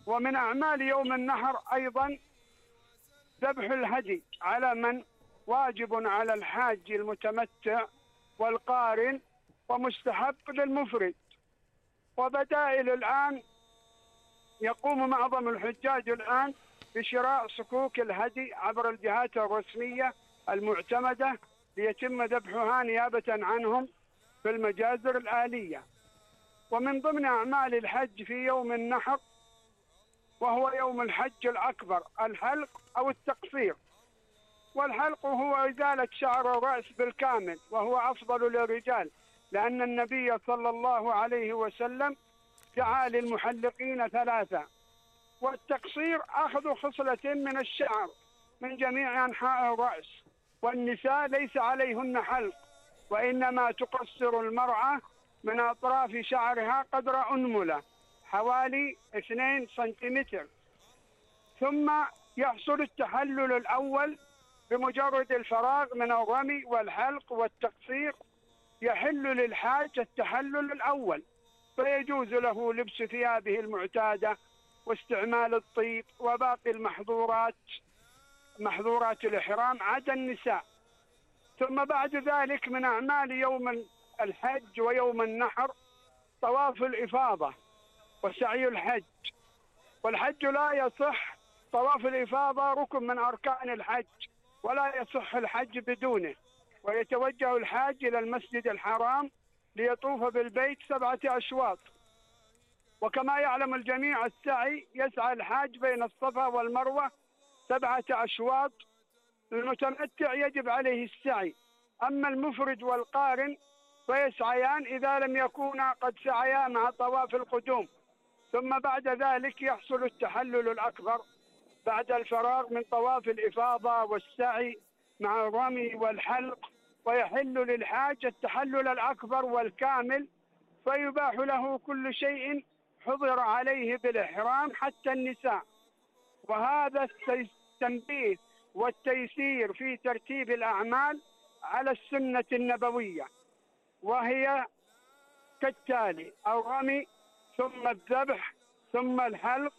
ومن أعمال يوم النحر أيضا ذبح الهدي على من واجب على الحاج المتمتع والقارن ومستحب للمفرد. وبدائل الآن يقوم معظم الحجاج الآن بشراء صكوك الهدي عبر الجهات الرسمية المعتمدة ليتم ذبحها نيابة عنهم في المجازر الآلية. ومن ضمن أعمال الحج في يوم النحر وهو يوم الحج الأكبر الحلق أو التقصير. والحلق هو إزالة شعر الرأس بالكامل، وهو أفضل للرجال، لأن النبي صلى الله عليه وسلم دعا للمحلقين ثلاثة. والتقصير أخذ خصلة من الشعر من جميع أنحاء الرأس، والنساء ليس عليهن حلق، وإنما تقصر المرأة من أطراف شعرها قدر أنملة حوالي 2 سنتيمتر. ثم يحصل التحلل الأول بمجرد الفراغ من الرمي والحلق والتقصير. يحل للحاج التحلل الأول، فيجوز له لبس ثيابه المعتادة واستعمال الطيب وباقي محظورات الإحرام عدا النساء. ثم بعد ذلك من أعمال يوم الحج ويوم النحر طواف الإفاضة وسعي الحج. والحج لا يصح، طواف الإفاضة ركن من أركان الحج ولا يصح الحج بدونه. ويتوجه الحاج إلى المسجد الحرام ليطوف بالبيت 7 أشواط. وكما يعلم الجميع السعي يسعى الحاج بين الصفا والمروة 7 أشواط. المتمتع يجب عليه السعي، أما المفرد والقارن فيسعيان إذا لم يكونا قد سعيا مع طواف القدوم. ثم بعد ذلك يحصل التحلل الأكبر بعد الفراغ من طواف الإفاضة والسعي مع الرمي والحلق، ويحل للحاج التحلل الأكبر والكامل، فيباح له كل شيء حضر عليه بالإحرام حتى النساء. وهذا التنبيه والتيسير في ترتيب الأعمال على السنة النبوية، وهي كالتالي: الرمي، ثم الذبح، ثم الحلق،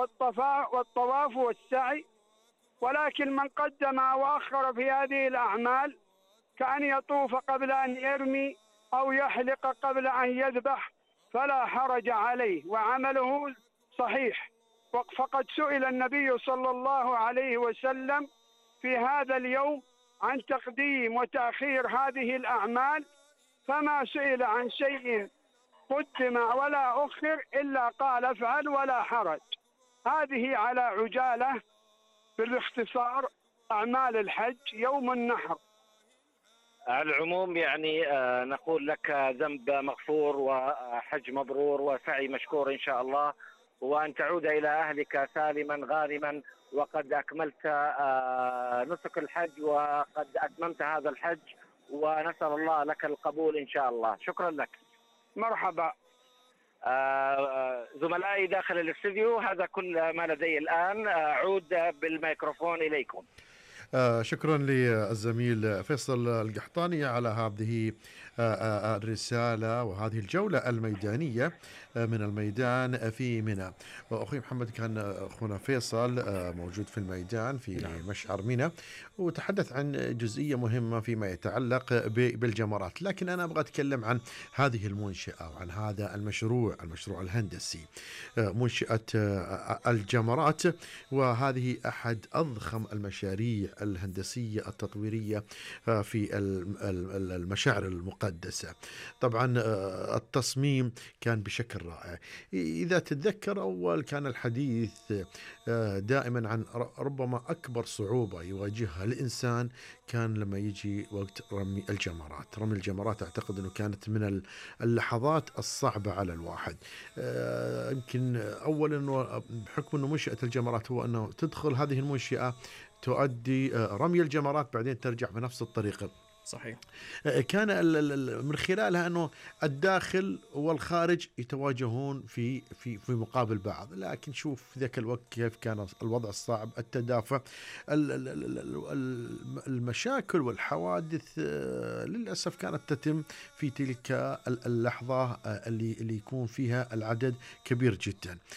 والطواف والسعي. ولكن من قدم أو أخر في هذه الأعمال كأن يطوف قبل أن يرمي أو يحلق قبل أن يذبح فلا حرج عليه وعمله صحيح. فقد سئل النبي صلى الله عليه وسلم في هذا اليوم عن تقديم وتأخير هذه الأعمال، فما سئل عن شيء قدم ولا أخر إلا قال افعل ولا حرج. هذه على عجالة بالاختصار أعمال الحج يوم النحر. على العموم يعني نقول لك ذنب مغفور وحج مبرور وسعي مشكور إن شاء الله، وأن تعود إلى أهلك سالما غانما وقد أكملت نسك الحج وقد أتممت هذا الحج، ونسأل الله لك القبول إن شاء الله. شكرا لك. مرحبا. زملائي داخل الاستوديو هذا كل ما لدي الآن، أعود بالميكروفون إليكم. شكرا للزميل فيصل القحطاني على هذه الرسالة وهذه الجولة الميدانية من الميدان في منى. وأخي محمد، كان أخونا فيصل موجود في الميدان في مشعر منى وتحدث عن جزئية مهمة فيما يتعلق بالجمرات، لكن أنا أبغى أتكلم عن هذه المنشأة وعن هذا المشروع الهندسي، منشأة الجمرات. وهذه أحد أضخم المشاريع الهندسية التطويرية في المشاعر المقدسة. طبعا التصميم كان بشكل رائع. إذا تتذكر أول كان الحديث دائما عن ربما أكبر صعوبة يواجهها الإنسان كان لما يجي وقت رمي الجمرات. رمي الجمرات أعتقد أنه كانت من اللحظات الصعبة على الواحد. يمكن أولا بحكم أنه منشأة الجمرات هو أنه تدخل هذه المنشأة تؤدي رمي الجمرات بعدين ترجع بنفس الطريقة. صحيح. كان من خلالها أنه الداخل والخارج يتواجهون في مقابل بعض، لكن شوف في ذاك الوقت كيف كان الوضع الصعب، التدافع، المشاكل والحوادث للأسف كانت تتم في تلك اللحظة اللي يكون فيها العدد كبير جدا.